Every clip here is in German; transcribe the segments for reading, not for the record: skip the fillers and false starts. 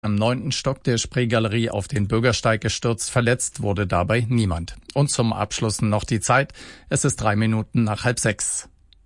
Am 9. Stock der Spreegalerie auf den Bürgersteig gestürzt. Verletzt wurde dabei niemand. Und zum Abschluss noch die Zeit. Es ist 3 Minuten nach 5:30.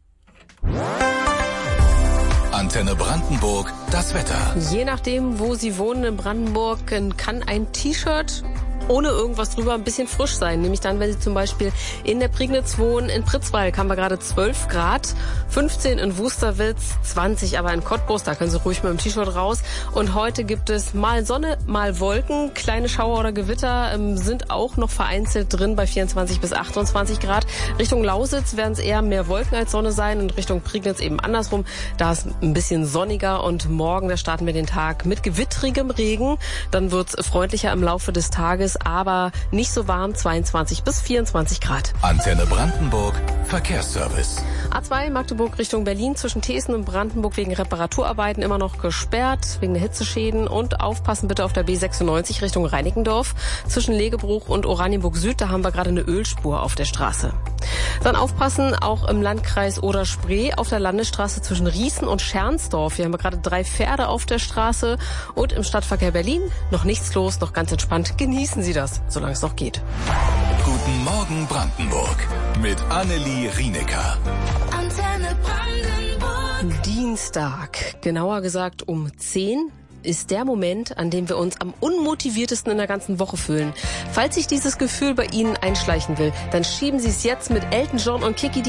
Antenne Brandenburg, das Wetter. Je nachdem, wo Sie wohnen in Brandenburg, kann ein T-Shirt ohne irgendwas drüber ein bisschen frisch sein. Nämlich dann, wenn Sie zum Beispiel in der Prignitz wohnen. In Pritzwalk haben wir gerade 12 Grad, 15 in Wusterwitz, 20 aber in Cottbus. Da können Sie ruhig mit dem T-Shirt raus. Und heute gibt es mal Sonne, mal Wolken. Kleine Schauer oder Gewitter sind auch noch vereinzelt drin bei 24 bis 28 Grad. Richtung Lausitz werden es eher mehr Wolken als Sonne sein und Richtung Prignitz eben andersrum. Da ist ein bisschen sonniger und morgen, da starten wir den Tag mit gewittrigem Regen. Dann wird es freundlicher im Laufe des Tages, aber nicht so warm, 22 bis 24 Grad. Antenne Brandenburg, Verkehrsservice. A2 Magdeburg Richtung Berlin zwischen Thesen und Brandenburg wegen Reparaturarbeiten immer noch gesperrt, wegen der Hitzeschäden. Und aufpassen bitte auf der B96 Richtung Reinickendorf. Zwischen Legebruch und Oranienburg Süd, da haben wir gerade eine Ölspur auf der Straße. Dann aufpassen, auch im Landkreis Oder-Spree auf der Landesstraße zwischen Riesen und Schernsdorf. Hier haben wir gerade 3 Pferde auf der Straße. Und im Stadtverkehr Berlin noch nichts los, noch ganz entspannt. Genießen Sie das, solange es noch geht. Guten Morgen Brandenburg mit Annelie Rienecker. Antenne Brandenburg. Dienstag, genauer gesagt um 10 ist der Moment, an dem wir uns am unmotiviertesten in der ganzen Woche fühlen. Falls sich dieses Gefühl bei Ihnen einschleichen will, dann schieben Sie es jetzt mit Elton John und Kiki